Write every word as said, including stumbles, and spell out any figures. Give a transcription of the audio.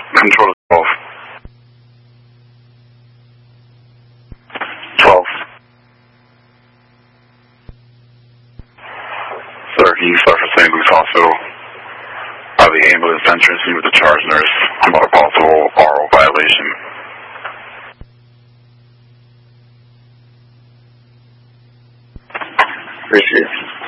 Control to twelve. twelve. Sir, can you start for Saint Luke's Hospital? Uh, the ambulance entrance with the charge nurse about a possible R O violation. Appreciate it.